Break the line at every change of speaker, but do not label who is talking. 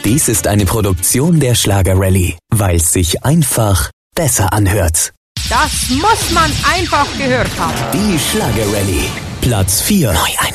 Dies ist eine Produktion der Schlager-Rallye, weil es sich einfach besser anhört.
Das muss man einfach gehört haben.
Die Schlager-Rallye. Platz 4. Neueinstellungen.